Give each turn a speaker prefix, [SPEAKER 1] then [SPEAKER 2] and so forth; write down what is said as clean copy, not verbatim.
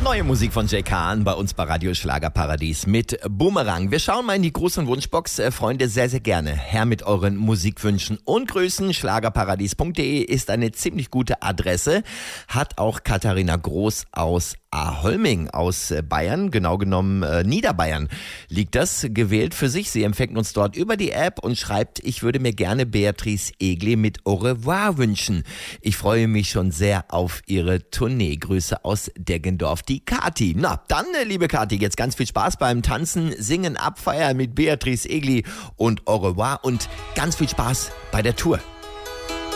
[SPEAKER 1] Neue Musik von Jay Kahn bei uns bei Radio Schlagerparadies mit Boomerang. Wir schauen mal in die Gruß- und Wunschbox. Freunde, sehr, sehr gerne her mit euren Musikwünschen und Grüßen. Schlagerparadies.de ist eine ziemlich gute Adresse. Hat auch Katharina Groß aus Aholming aus Bayern, genau genommen Niederbayern, liegt das, gewählt für sich. Sie empfängt uns dort über die App und schreibt, ich würde mir gerne Beatrice Egli mit Au revoir wünschen. Ich freue mich schon sehr auf ihre Tournee. Grüße aus Deggendorf, die Kati. Na, dann, liebe Kati, jetzt ganz viel Spaß beim Tanzen, Singen, Abfeiern mit Beatrice Egli und Au revoir und ganz viel Spaß bei der Tour.